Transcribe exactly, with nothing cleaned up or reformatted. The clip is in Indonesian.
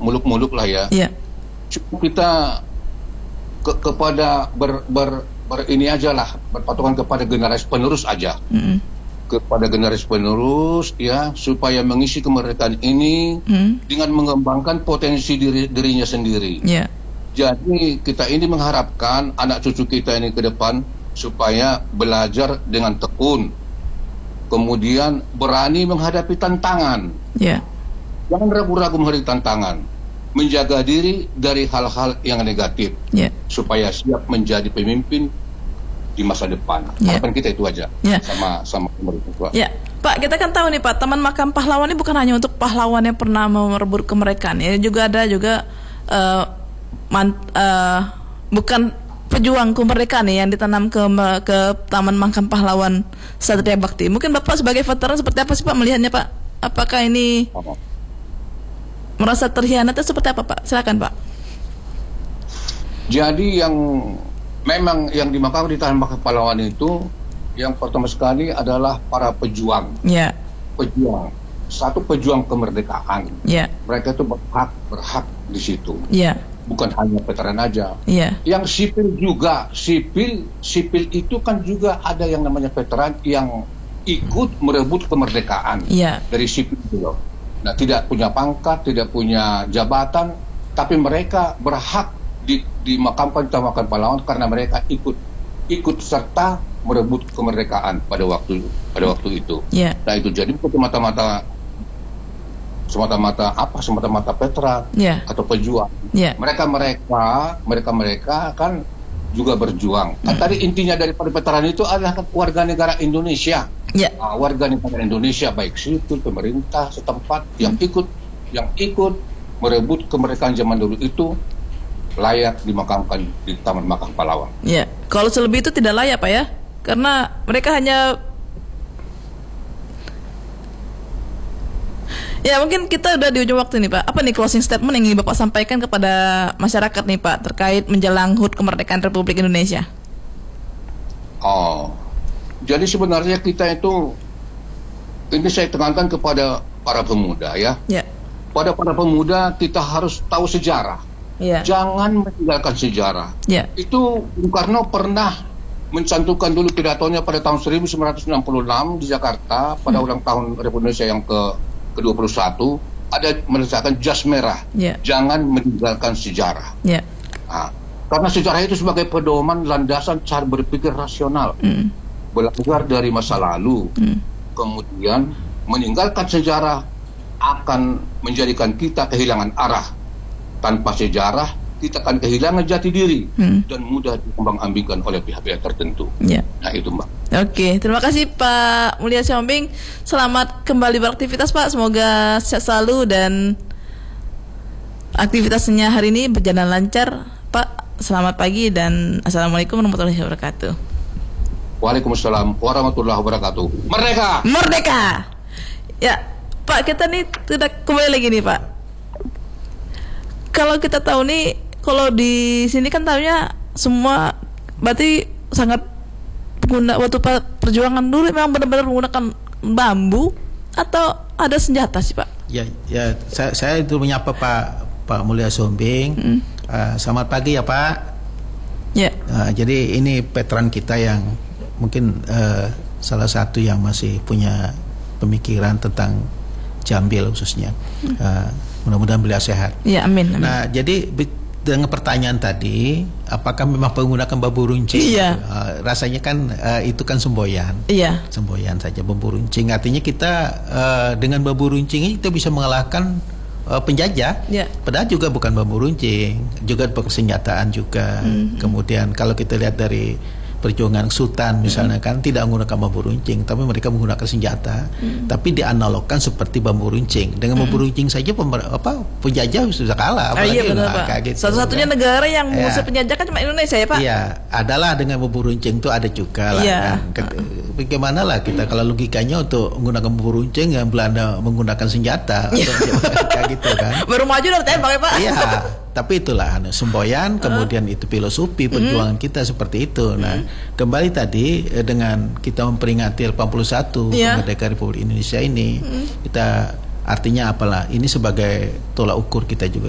muluk-muluk lah ya. Yeah. Cuma kita ke, kepada ber, ber, ber ini aja lah, berpatokan kepada generasi penerus aja. Mm-hmm. Kepada generasi penerus ya, supaya mengisi kemerdekaan ini mm. dengan mengembangkan potensi diri, dirinya sendiri. Yeah. Jadi kita ini mengharapkan anak cucu kita ini ke depan supaya belajar dengan tekun, kemudian berani menghadapi tantangan. Yeah. Jangan ragu-ragu menghadapi tantangan, menjaga diri dari hal-hal yang negatif, yeah. supaya siap menjadi pemimpin di masa depan. Yeah. Harapan kita itu aja. Yeah. Sama sama pemerintah. Ya, Pak, kita kan tahu nih Pak, Taman Makam Pahlawan ini bukan hanya untuk pahlawan yang pernah merebut kemerdekaan, ya juga ada juga uh, man, uh, bukan pejuang kemerdekaan nih yang ditanam ke ke Taman Makam Pahlawan Satria Bakti. Mungkin Bapak sebagai veteran seperti apa sih Pak melihatnya Pak? Apakah ini oh. merasa terhianat atau seperti apa Pak? Silakan Pak. Jadi yang memang yang dimakamkan di Taman Makam Pahlawan itu yang pertama sekali adalah para pejuang. Yeah. Pejuang. Satu pejuang kemerdekaan. Yeah. Mereka itu berhak berhak di situ. Yeah. Bukan hanya veteran aja. Yeah. Yang sipil juga, sipil sipil itu kan juga ada yang namanya veteran yang ikut merebut kemerdekaan. Yeah. Dari sipil itu loh. Nah, tidak punya pangkat, tidak punya jabatan, tapi mereka berhak Di, dimakamkan di Taman Makam Pahlawan karena mereka ikut ikut serta merebut kemerdekaan pada waktu pada waktu itu. Yeah. Nah itu jadi bukan semata-mata semata-mata apa semata-mata veteran yeah. atau pejuang. Yeah. Mereka mereka mereka mereka kan juga berjuang. Mm. Kan tadi intinya daripada veteran itu adalah warga negara Indonesia. Yeah. Nah, warga negara Indonesia baik sipil, pemerintah setempat mm. yang ikut yang ikut merebut kemerdekaan zaman dulu itu layak dimakamkan di Taman Makam Pahlawan. Ya, kalau selebih itu tidak layak Pak ya, karena mereka hanya ya mungkin kita udah di ujung waktu nih Pak. Apa nih closing statement yang ingin Bapak sampaikan kepada masyarakat nih Pak terkait menjelang H U T kemerdekaan Republik Indonesia? Oh, jadi sebenarnya kita itu ini saya tekankan kepada para pemuda ya. Ya. Pada para pemuda kita harus tahu sejarah. Yeah. Jangan meninggalkan sejarah. Yeah. Itu Bung Karno pernah mencantumkan dulu pidatonya pada tahun seribu sembilan ratus enam puluh enam di Jakarta pada hmm. ulang tahun Republik Indonesia yang ke ke dua puluh satu ada menyatakan jas merah. Yeah. Jangan meninggalkan sejarah. Yeah. Nah, karena sejarah itu sebagai pedoman landasan cara berpikir rasional. Mm. Belajar dari masa lalu, mm. kemudian meninggalkan sejarah akan menjadikan kita kehilangan arah. Tanpa sejarah, kita akan kehilangan jati diri hmm. dan mudah dikembang-ambingkan oleh pihak-pihak tertentu. Ya. Nah itu Mbak. Oke, terima kasih Pak Mulya Siombing. Selamat kembali beraktivitas Pak. Semoga sehat selalu dan aktivitasnya hari ini berjalan lancar Pak. Selamat pagi dan Assalamualaikum warahmatullahi wabarakatuh. Waalaikumsalam warahmatullahi wabarakatuh. Merdeka! Merdeka! Ya, Pak, kita nih tidak kembali lagi nih Pak. Kalau kita tahu nih, kalau di sini kan tahunya semua berarti sangat pengguna waktu perjuangan dulu memang benar-benar menggunakan bambu atau ada senjata sih Pak? Ya, ya saya, saya itu menyapa Pak Pak Mulya Siombing. Hmm. Uh, selamat pagi ya Pak. Ya. Uh, jadi ini veteran kita yang mungkin uh, salah satu yang masih punya pemikiran tentang Jambil khususnya. Hmm. Uh, Mudah-mudahan beliau sehat. Ya, amin, amin. Nah, jadi dengan pertanyaan tadi, apakah memang menggunakan bambu runcing? Iya. Uh, rasanya kan uh, itu kan semboyan. Iya. Semboyan saja bambu runcing. Artinya kita uh, dengan bambu runcing ini kita bisa mengalahkan uh, penjajah. Iya. Padahal juga bukan bambu runcing, juga persenjataan juga. Mm-hmm. Kemudian kalau kita lihat dari perjuangan Sultan misalnya hmm. kan tidak menggunakan bambu runcing, tapi mereka menggunakan senjata, hmm. tapi dianalogkan seperti bambu runcing. Dengan hmm. bambu runcing saja pemer, apa penjajah sudah kalah. Oh, iya benar Pak. Gitu, satu-satunya kan negara yang ya. Musuh penjajah kan cuma Indonesia ya Pak. Iya, adalah dengan bambu runcing itu ada juga lah. Ya. Kan. Bagaimana lah kita kalau logikanya untuk menggunakan bambu runcing yang Belanda menggunakan senjata, ya. Kayak gitu kan. Baru maju udah tembak ya Pak. Iya. Tapi itulah semboyan, kemudian itu filosofi perjuangan mm. kita seperti itu. Nah, mm. kembali tadi dengan kita memperingati delapan puluh satu yeah. kemerdekaan Republik Indonesia ini, mm. kita artinya apalah? Ini sebagai tolak ukur kita juga.